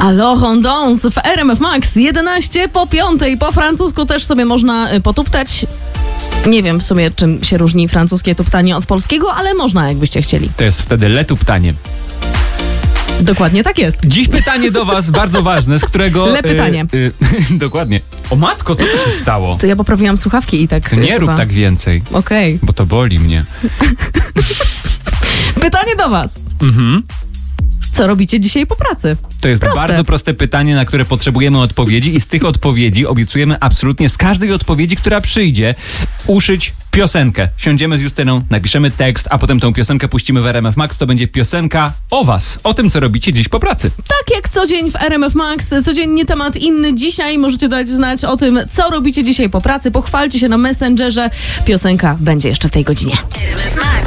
Alors on danse w RMF Max 11 po 5. Po francusku też sobie można potuptać. Nie wiem w sumie, czym się różni francuskie tuptanie od polskiego, ale można, jakbyście chcieli. To jest wtedy letuptanie. Dokładnie tak jest. Dziś pytanie do was, bardzo ważne, z którego... pytanie. Dokładnie. O matko, co tu się stało? To ja poprawiłam słuchawki i tak... Nie rób tak więcej. Okej. Bo to boli mnie. Pytanie do was. Co robicie dzisiaj po pracy? To jest bardzo proste pytanie, na które potrzebujemy odpowiedzi i z tych odpowiedzi obiecujemy absolutnie z każdej odpowiedzi, która przyjdzie, uszyć piosenkę. Siądziemy z Justyną, napiszemy tekst, a potem tę piosenkę puścimy w RMF Max. To będzie piosenka o was, o tym, co robicie dziś po pracy. Tak jak co dzień w RMF Max, codziennie temat inny. Dzisiaj możecie dać znać o tym, co robicie dzisiaj po pracy. Pochwalcie się na Messengerze. Piosenka będzie jeszcze w tej godzinie. RMF Max.